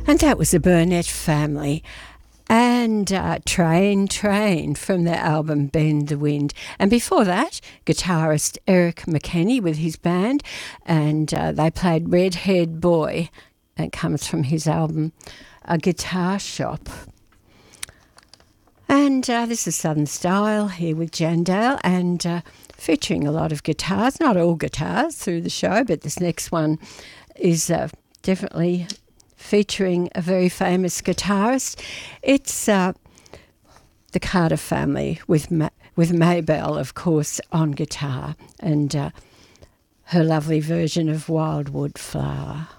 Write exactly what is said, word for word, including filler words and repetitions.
And that was the Burnett Family. And uh, Train, Train from their album Bend the Wind. And before that, guitarist Eric McKenney with his band, and uh, they played Red-Haired Boy. It comes from his album A Guitar Shop. And uh, this is Southern Style here with Jan Dale, and uh, featuring a lot of guitars, not all guitars through the show, but this next one is uh, definitely featuring a very famous guitarist. It's uh, the Carter Family with Ma- with Maybelle, of course, on guitar, and uh, her lovely version of Wildwood Flower.